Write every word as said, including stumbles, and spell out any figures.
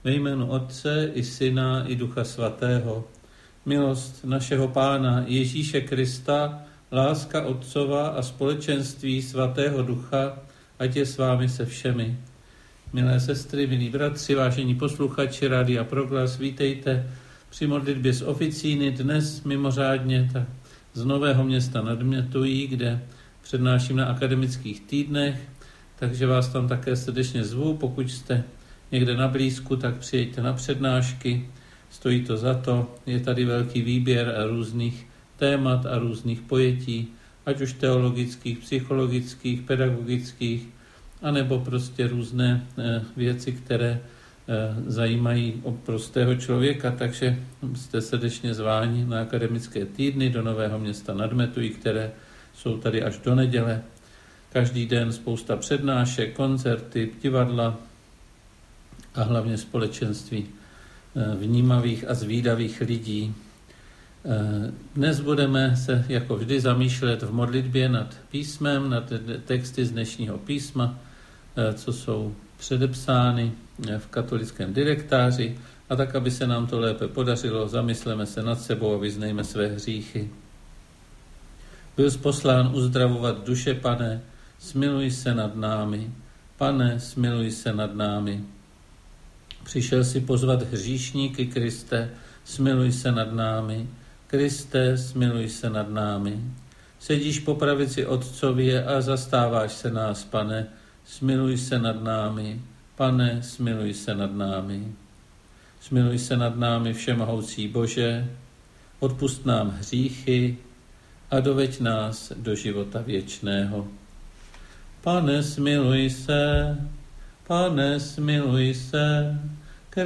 ve jménu Otce i Syna i Ducha Svatého. Milost našeho Pána Ježíše Krista, láska Otcova a společenství Svatého Ducha, ať je s vámi se všemi. Milé sestry, milí bratři, vážení posluchači Rádia Proglas, vítejte při modlitbě z oficíny dnes mimořádně tak z Nového Města nad Metují, kde přednáším na akademických týdnech, takže vás tam také srdečně zvu. Pokud jste někde na blízku, tak přijeďte na přednášky, stojí to za to, je tady velký výběr různých témat a různých pojetí, ať už teologických, psychologických, pedagogických, anebo prostě různé věci, které zajímají o prostého člověka, takže jste srdečně zváni na akademické týdny do Nového Města nad Metují, které jsou tady až do neděle. Každý den spousta přednášek, koncerty, divadla a hlavně společenství vnímavých a zvídavých lidí. Dnes budeme se jako vždy zamýšlet v modlitbě nad písmem, nad texty z dnešního písma, co jsou předepsány v katolickém direktáři, a tak, aby se nám to lépe podařilo, zamysleme se nad sebou a vyznejme své hříchy. Byl jsi poslán uzdravovat duše, Pane, smiluj se nad námi. Pane, smiluj se nad námi. Přišel si pozvat hříšníky, Kriste, smiluj se nad námi. Kriste, smiluj se nad námi. Sedíš po pravici Otcově a zastáváš se nás, Pane, smiluj se nad námi. Pane, smiluj se nad námi. Smiluj se nad námi, všemohoucí Bože, odpusť nám hříchy a doveď nás do života věčného. Pane, smiluj se, Pane, smiluj se.